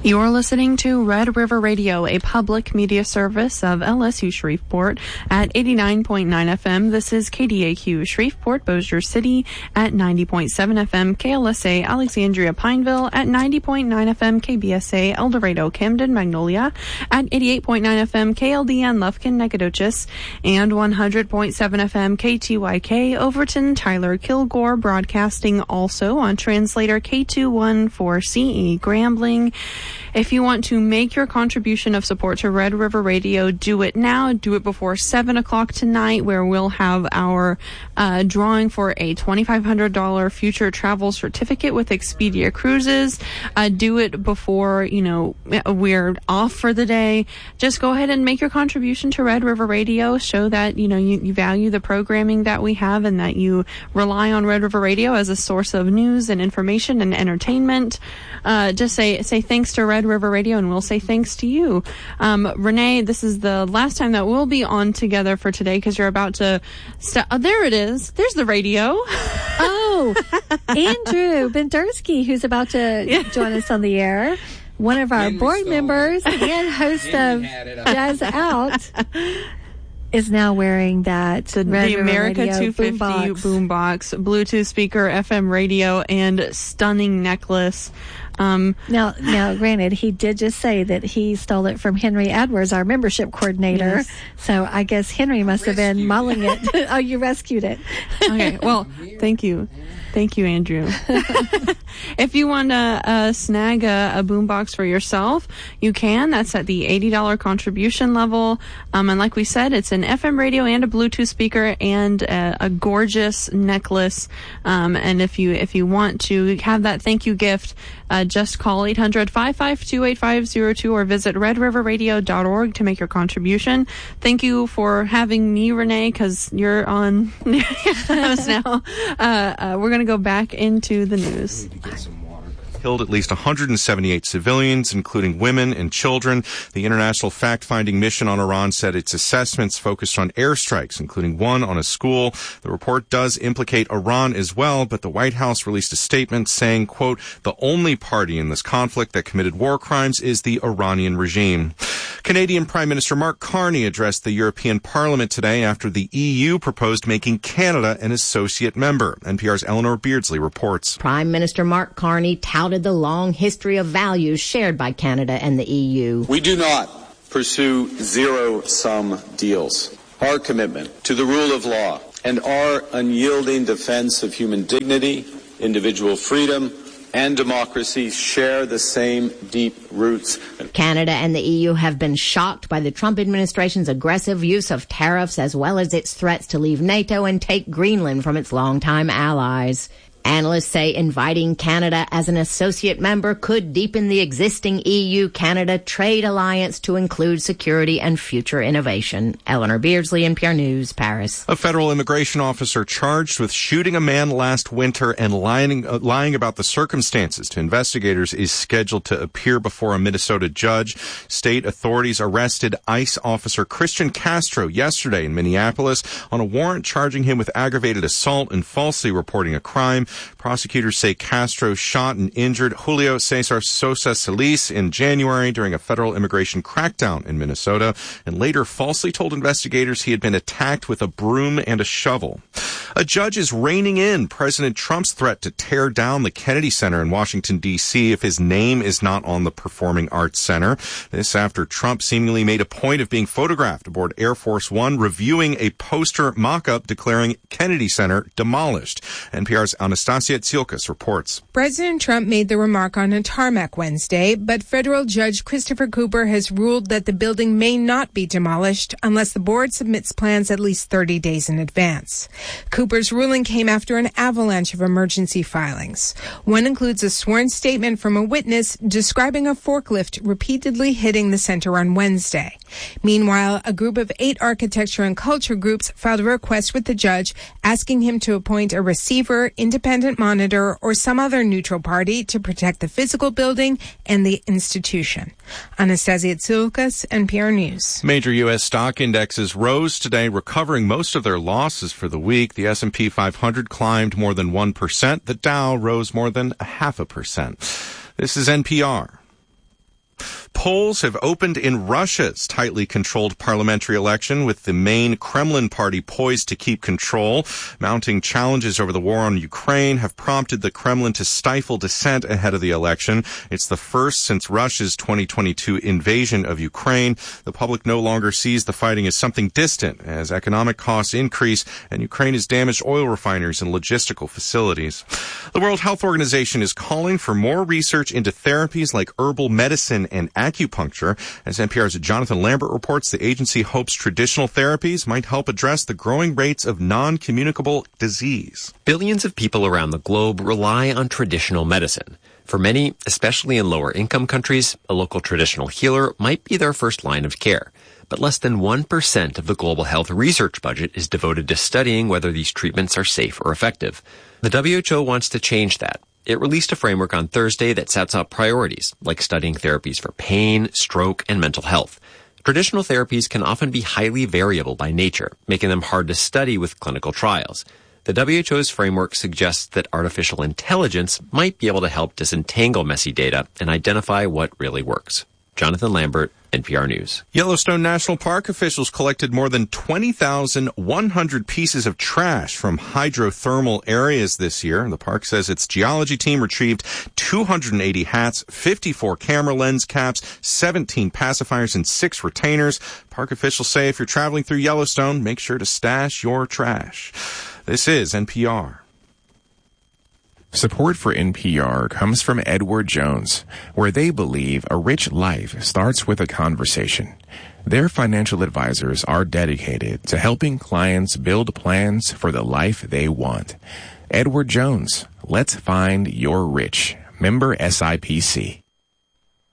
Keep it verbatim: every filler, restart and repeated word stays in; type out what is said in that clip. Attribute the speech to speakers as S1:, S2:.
S1: You're listening to Red River Radio, a public media service of L S U Shreveport at eighty-nine point nine F M. This is K D A Q Shreveport, Bossier City at ninety point seven F M, K L S A Alexandria Pineville at ninety point nine F M, K B S A El Dorado Camden Magnolia at eighty-eight point nine F M, K L D N Lufkin Nacogdoches, and one hundred point seven F M, K T Y K Overton Tyler Kilgore, broadcasting also on translator K two one four C E Grambling. If you want to make your contribution of support to Red River Radio, do it now. Do it before seven o'clock tonight, where we'll have our uh, drawing for a twenty-five hundred dollars future travel certificate with Expedia Cruises. Uh, do it before, you know, we're off for the day. Just go ahead and make your contribution to Red River Radio. Show that, you know, you, you value the programming that we have and that you rely on Red River Radio as a source of news and information and entertainment. Uh, just say, say thanks to Red River Radio, and we'll say thanks to you. Um, Renee, this is the last time that we'll be on together for today, because you're about to st- oh, there it is. There's the radio.
S2: Oh, Andrew Bendersky, who's about to yeah. join us on the air. One of our Henry board members it. and host Henry of Jazz Out is now wearing that
S1: the, the America two fifty boombox. boombox, Bluetooth speaker, F M radio, and stunning necklace. Um,
S2: now, now, granted, he did just say that he stole it from Henry Edwards, our membership coordinator. Yes. So I guess Henry must have been mulling it. it. Oh, you rescued it.
S1: Okay. Well, thank you. Thank you, Andrew. If you want to uh, snag a, a boombox for yourself, you can. That's at the eighty dollars contribution level. Um, and like we said, it's an F M radio and a Bluetooth speaker and a, a gorgeous necklace. Um, and if you if you want to have that thank you gift, uh, just call eight hundred, five five two, eight five zero two or visit red river radio dot org to make your contribution. Thank you for having me, Renee, because you're on us now. Uh, uh, we're going to go back into the news.
S3: Killed at least one hundred seventy-eight civilians, including women and children. The international fact-finding mission on Iran said its assessments focused on airstrikes, including one on a school. The report does implicate Iran as well, but the White House released a statement saying, quote, the only party in this conflict that committed war crimes is the Iranian regime. Canadian Prime Minister Mark Carney addressed the European Parliament today after the E U proposed making Canada an associate member. N P R's Eleanor Beardsley reports.
S4: Prime Minister Mark Carney touted the long history of values shared by Canada and the E U.
S5: We do not pursue zero-sum deals. Our commitment to the rule of law and our unyielding defense of human dignity, individual freedom, and democracy share the same deep roots.
S4: Canada and the E U have been shocked by the Trump administration's aggressive use of tariffs, as well as its threats to leave NATO and take Greenland from its longtime allies. Analysts say inviting Canada as an associate member could deepen the existing E U-Canada trade alliance to include security and future innovation. Eleanor Beardsley, N P R News, Paris.
S3: A federal immigration officer charged with shooting a man last winter and lying, uh, lying about the circumstances to investigators is scheduled to appear before a Minnesota judge. State authorities arrested ICE officer Christian Castro yesterday in Minneapolis on a warrant charging him with aggravated assault and falsely reporting a crime. Prosecutors say Castro shot and injured Julio Cesar Sosa Solis in January during a federal immigration crackdown in Minnesota, and later falsely told investigators he had been attacked with a broom and a shovel. A judge is reining in President Trump's threat to tear down the Kennedy Center in Washington, D C if his name is not on the Performing Arts Center. This after Trump seemingly made a point of being photographed aboard Air Force One reviewing a poster mock-up declaring Kennedy Center demolished. N P R's Anastasia Tsiolkas reports.
S6: President Trump made the remark on a tarmac Wednesday, but federal judge Christopher Cooper has ruled that the building may not be demolished unless the board submits plans at least thirty days in advance. Cooper's ruling came after an avalanche of emergency filings. One includes a sworn statement from a witness describing a forklift repeatedly hitting the center on Wednesday. Meanwhile, a group of eight architecture and culture groups filed a request with the judge asking him to appoint a receiver, independent monitor, or some other neutral party to protect the physical building and the institution. Anastasia Tsiolkas, N P R News.
S3: Major U S stock indexes rose today, recovering most of their losses for the week. The S and P five hundred climbed more than one percent. The Dow rose more than a half a percent. This is N P R. Polls have opened in Russia's tightly controlled parliamentary election, with the main Kremlin party poised to keep control. Mounting challenges over the war on Ukraine have prompted the Kremlin to stifle dissent ahead of the election. It's the first since Russia's twenty twenty-two invasion of Ukraine. The public no longer sees the fighting as something distant, as economic costs increase and Ukraine has damaged oil refineries and logistical facilities. The World Health Organization is calling for more research into therapies like herbal medicine and acupuncture. As N P R's Jonathan Lambert reports, the agency hopes traditional therapies might help address the growing rates of non-communicable disease.
S7: Billions of people around the globe rely on traditional medicine. For many, especially in lower-income countries, a local traditional healer might be their first line of care. But less than one percent of the global health research budget is devoted to studying whether these treatments are safe or effective. The W H O wants to change that. It released a framework on Thursday that sets out priorities, like studying therapies for pain, stroke, and mental health. Traditional therapies can often be highly variable by nature, making them hard to study with clinical trials. The W H O's framework suggests that artificial intelligence might be able to help disentangle messy data and identify what really works. Jonathan Lambert, N P R News.
S3: Yellowstone National Park officials collected more than twenty thousand one hundred pieces of trash from hydrothermal areas this year. The park says its geology team retrieved two hundred eighty hats, fifty-four camera lens caps, seventeen pacifiers, and six retainers. Park officials say if you're traveling through Yellowstone, make sure to stash your trash. This is N P R.
S8: Support for N P R comes from Edward Jones, where they believe a rich life starts with a conversation. Their financial advisors are dedicated to helping clients build plans for the life they want. Edward Jones, let's find your rich. Member S I P C.